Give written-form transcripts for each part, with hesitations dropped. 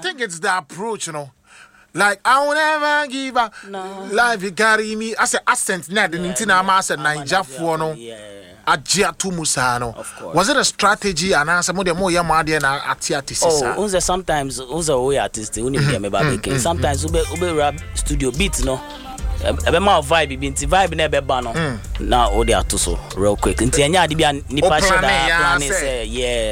think it's the approach, you know. Like I will never give up. No. Life you carry me. I said accent net the Nintina Master Niger for no. Ajia tu musano. Was it a strategy and answer more yamadi and atiatis? Oh, sometimes way artist sometimes ube rap studio beats no. Ebe ma vibe bi nti vibe na ebe ba no na o de atoso real quick nti enya de bia nipa show da plan say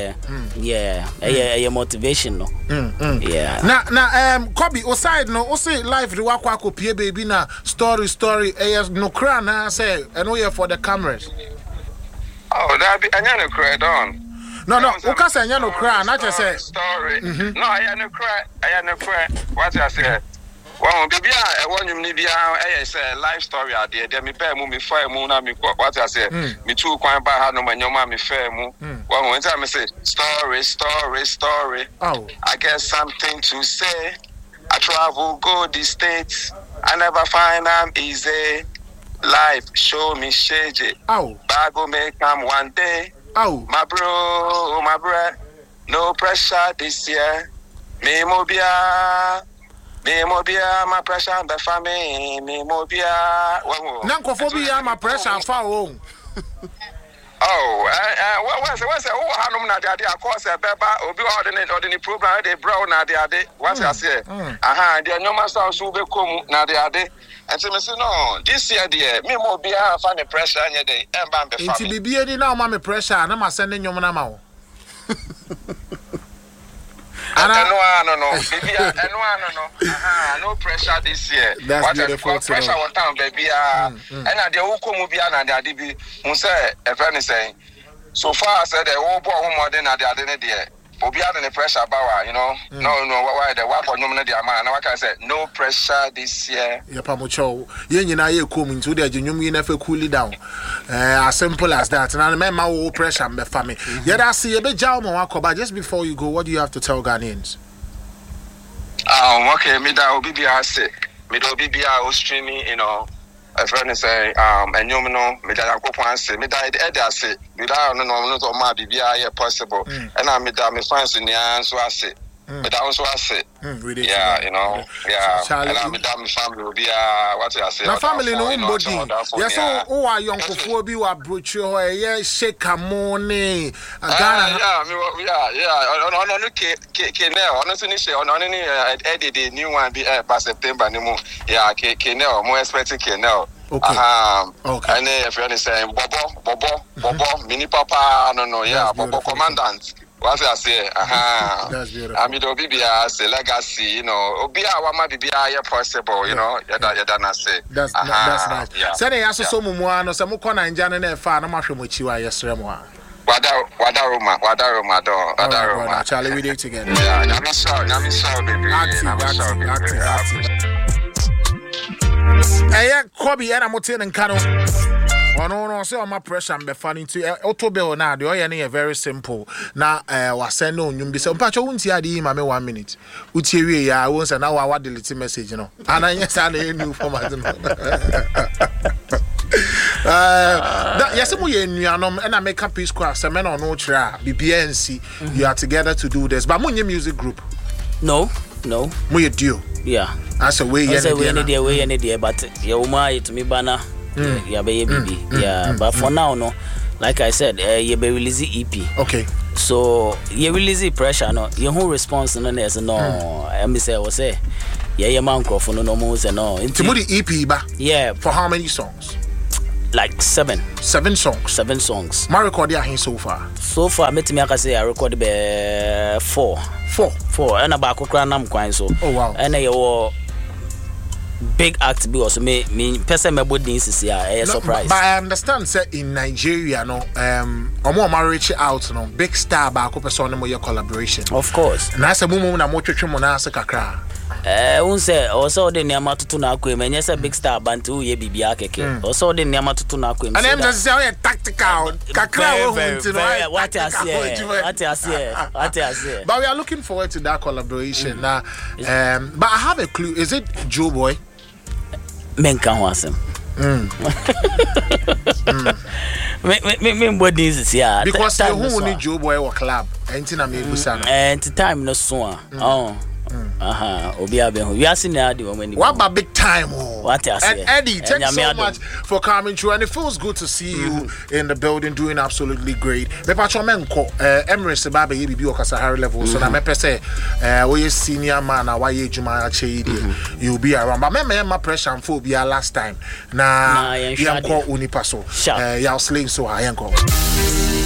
yeah motivation no yeah na Kobe o side no o say live the wakwa kopie baby na story no cry na say eno here for the cameras. Oh, that be anya no cry don. No, o ka say anya no cry na say story. No, anya no cry. What I say? Well, baby, I want you to be a life story. I did. Me pay me fair moon. Me what I say. Me too quite bad. No man, your mommy fair moon. Well, one time I say story. Oh, I get something to say. I travel, go the states. I never find I'm easy. Life show me shade. Oh, bag will make come one day. Oh, my bro, no pressure this year. Me mobia, my pressure the family. Me mobia. Nankophobia, my pressure far home. Oh, what's oh, Hanum Nadia, of course, a beba, or be ordinary program, they brown Nadia. What's I say? Aha, dear no master, so be come Nadia. And so, no, this year, dear, me mobia, find the pressure in your day, and bam, the baby, now, mammy pressure, and I'm sending your manamo. No, baby, no pressure this year. That's beautiful. Pressure one time, baby. And I the Uko Mubia and the DB, Musa, a friend is saying, so far I said, the whole poor more than I did there. Obia and the pressure power, you know. No, why the work on nominate the man. Like I said, no pressure this year. Yapamucho, Yen I coming to the Junium never cool it down. As simple as that. And I remember my pressure and the family. Yet I see a bit Jaumo, but just before you go, what do you have to tell Ghanaians? Okay, me that will be sick. Me do be streaming, you know. A friend say, and you know, me that I go say, me that I say, without no my BBI possible, and I made that me fans in the answer I say, but I also say, yeah, you know, yeah, and I made that my family will be what I say. My family no body. Yes, oh, are young for be what brought you here, shake a money. Yeah, on Kenel, honestly, on any edit the new one be by September anymore. Yeah, Kenel, more expecting Kenel. Okay. And if you're saying Bobo, mini papa, no, yeah, Bobo commandant. What I say, That's beautiful. I mean, Obia say legacy, you know, Obia, what might be possible, you know, Yadana say. That's nice. Yeah. Say, I saw some more, no, some Mukona and Jan and Fan, I'm sure what you are yesterday. Wadaroma. Charlie, we did together. Yeah, I'm sorry, baby. Active. Hey, Kobe, and I'm and Cano. Oh no, so my pressure I'm funny to Autobill now. The oil very simple. Now, was send on you be some patch. I won't see the 1 minute. Uti, I won't say now I delete the message, you know. And I yes, I knew for my. Yes, and I make a peace craft. Men on no try. BBNC, you are together to do this. But Munya music group. No. We do. Yeah. That's a way. Any day, but you might to me banner. Yeah, baby. Yeah, but for now, no. Like I said, you be release EP. Okay. So you release pressure, no. Your whole response, no, there's no. I say, yeah, your man microphone, no more, no. Into the EP, ba. Yeah. For how many songs? Like 7. 7 songs. 7 songs. My record here so far. So far, I can say I recorded 4. 4. And about Kukranam Quine so. Oh wow. And I big act because me person me body is a surprise. But I understand say in Nigeria no omo marriage out no big star ba ko person no your collaboration. Of course. Na say mumu na mo twetwe mo na ase kakra. Unse also de niama tutu na akwe menye say big star bantu ye bibia keke. Also de niama tutu na akwe. And them say oh tactical kakra wo hunti no. What I say. But we are looking forward to that collaboration. Now but I have a clue. Is it Joe Boy? Men can wasem. Me body is here. Because you who need Joe Boy or club. Anything I may go sana. And time no so. Obi abeho. We are seeing the woman. What big time? What I say? And Eddie, thank you so much for coming through, and it feels good to see you in the building doing absolutely great. Me pacho menko Emirates Babe ye bibi okasa high level, so na me pese we senior man na why juma chedi you be around. But me my pressure and phobia last time. Na yanko unipaso. Ya slaying so I yanko.